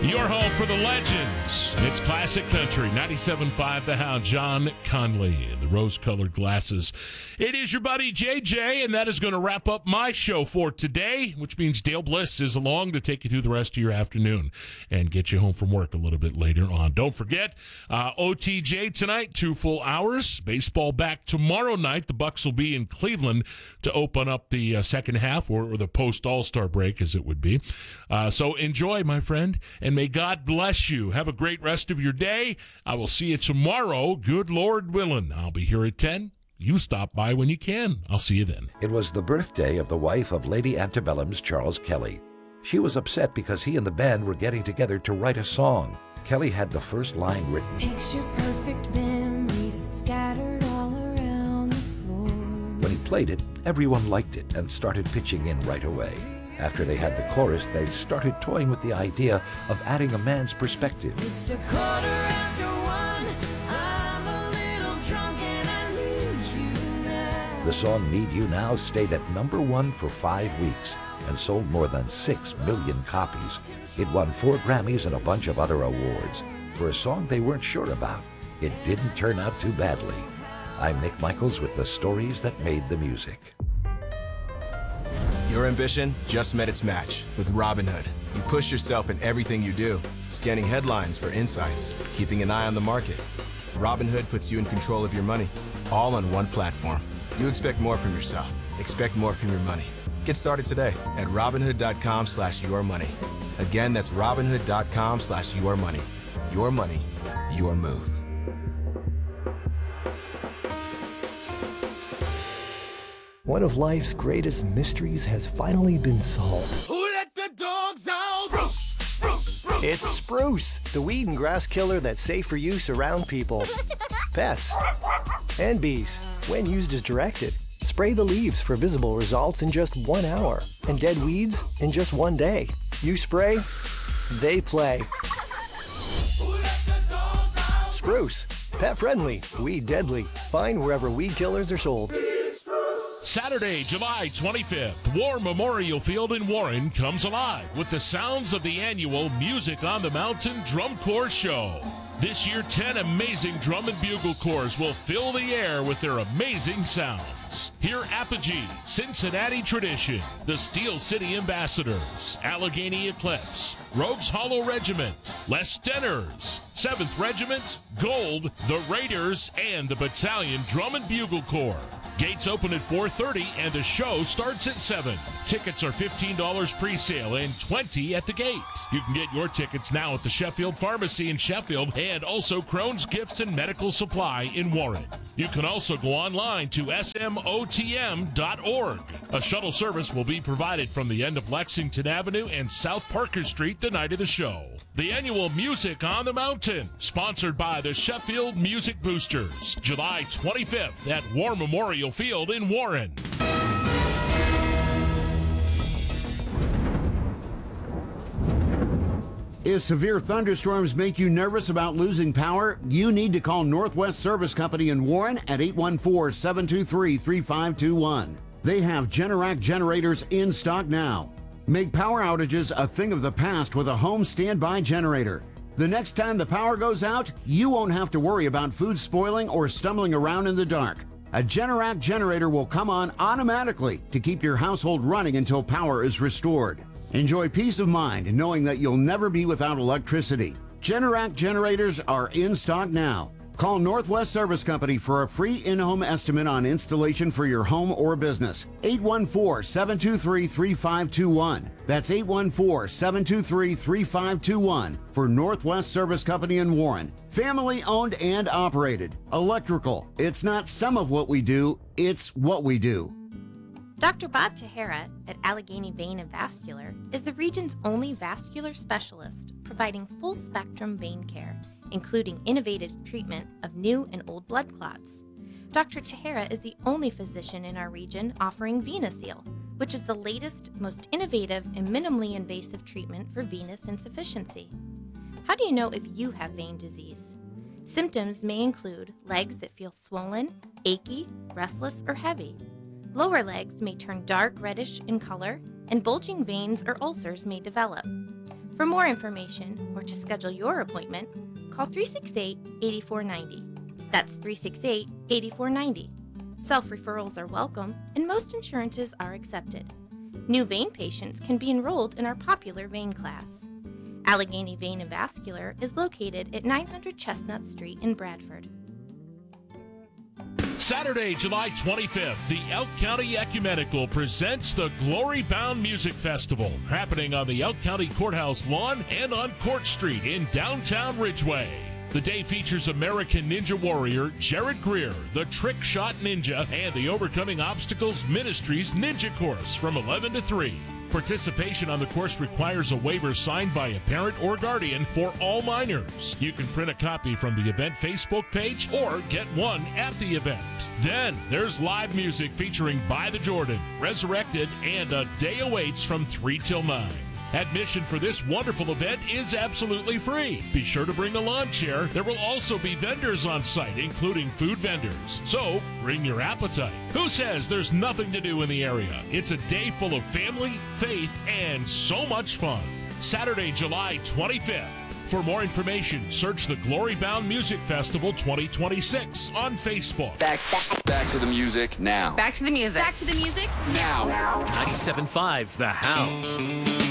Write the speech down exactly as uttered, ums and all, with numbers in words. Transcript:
Your home for the legends. It's classic country. ninety-seven point five The Hound. John Conley in the rose-colored glasses. It is your buddy J J, and that is going to wrap up my show for today, which means Dale Bliss is along to take you through the rest of your afternoon and get you home from work a little bit later on. Don't forget, uh, O T J tonight, two full hours. Baseball back tomorrow night. The Bucks will be in Cleveland to open up the uh, second half, or, or the post-All-Star break, as it would be. Uh, so enjoy, my friend, and may God bless you. Have a great rest of your day. I will see you tomorrow, good Lord willing. I'll be here at ten. You stop by when you can. I'll see you then. It was the birthday of the wife of Lady Antebellum's Charles Kelly. She was upset because he and the band were getting together to write a song. Kelly had the first line written. Picture perfect memories scattered all around the floor. When he played it, everyone liked it and started pitching in right away. After they had the chorus, they started toying with the idea of adding a man's perspective. It's a quarter after one. I'm a little drunk and I need you now. The song Need You Now stayed at number one for five weeks and sold more than six million copies. It won four Grammys and a bunch of other awards. For a song they weren't sure about, it didn't turn out too badly. I'm Nick Michaels with the stories that made the music. Your ambition just met its match with Robinhood. You push yourself in everything you do, scanning headlines for insights, keeping an eye on the market. Robinhood puts you in control of your money, all on one platform. You expect more from yourself. Expect more from your money. Get started today at Robinhood.com slash your money. Again, that's Robinhood.com slash your money. Your money, your move. One of life's greatest mysteries has finally been solved. Who let the dogs out? Spruce, spruce, spruce. It's Spruce, the weed and grass killer that's safe for use around people, pets, and bees. When used as directed, spray the leaves for visible results in just one hour, and dead weeds in just one day. You spray, they play. Spruce, pet friendly, weed deadly. Find wherever weed killers are sold. Saturday, July twenty-fifth, War Memorial Field in Warren comes alive with the sounds of the annual Music on the Mountain Drum Corps Show. This year, ten amazing drum and bugle corps will fill the air with their amazing sounds. Hear Apogee, Cincinnati Tradition, the Steel City Ambassadors, Allegheny Eclipse, Rogues Hollow Regiment, Les Stenners, seventh Regiment, Gold, the Raiders, and the Battalion Drum and Bugle Corps. Gates open at four thirty and the show starts at seven. Tickets are fifteen dollars pre-sale and twenty dollars at the gate. You can get your tickets now at the Sheffield Pharmacy in Sheffield and also Crohn's Gifts and Medical Supply in Warren. You can also go online to S M O T M dot org. A shuttle service will be provided from the end of Lexington Avenue and South Parker Street the night of the show. The annual Music on the Mountain, sponsored by the Sheffield Music Boosters, July twenty-fifth at War Memorial Field in Warren. If severe thunderstorms make you nervous about losing power, you need to call Northwest Service Company in Warren at eight one four, seven two three, three five two one. They have Generac generators in stock now. Make power outages a thing of the past with a home standby generator. The next time the power goes out, you won't have to worry about food spoiling or stumbling around in the dark. A Generac generator will come on automatically to keep your household running until power is restored. Enjoy peace of mind knowing that you'll never be without electricity. Generac generators are in stock now. Call Northwest Service Company for a free in-home estimate on installation for your home or business. eight one four, seven two three, three five two one. That's eight one four, seven two three, three five two one for Northwest Service Company in Warren. Family owned and operated. Electrical. It's not some of what we do, it's what we do. Doctor Bob Tahara at Allegheny Vein and Vascular is the region's only vascular specialist, providing full-spectrum vein care, including innovative treatment of new and old blood clots. Doctor Tahara is the only physician in our region offering VenaSeal, which is the latest, most innovative, and minimally invasive treatment for venous insufficiency. How do you know if you have vein disease? Symptoms may include legs that feel swollen, achy, restless, or heavy. Lower legs may turn dark reddish in color, and bulging veins or ulcers may develop. For more information or to schedule your appointment, call three six eight, eight four nine zero. That's three six eight, eight four nine zero. Self-referrals are welcome, and most insurances are accepted. New vein patients can be enrolled in our popular vein class. Allegheny Vein and Vascular is located at nine hundred Chestnut Street in Bradford. Saturday, July twenty-fifth, the Elk County Ecumenical presents the Glory Bound Music Festival, happening on the Elk County Courthouse lawn and on Court Street in downtown Ridgeway. The day features American Ninja Warrior Jared Greer, the Trick Shot Ninja, and the Overcoming Obstacles Ministries Ninja Course from eleven to three. Participation on the course requires a waiver signed by a parent or guardian for all minors. You can print a copy from the event Facebook page or get one at the event. Then there's live music featuring By the Jordan, Resurrected, and A Day Awaits from three till nine. Admission for this wonderful event is absolutely free. Be sure to bring a lawn chair. There will also be vendors on site, including food vendors. So bring your appetite. Who says there's nothing to do in the area? It's a day full of family, faith, and so much fun. Saturday, July twenty-fifth. For more information, search the Glory Bound Music Festival twenty twenty-six on Facebook. Back, back, back to the music now. Back to the music. Back to the music Now. ninety-seven point five The Hound.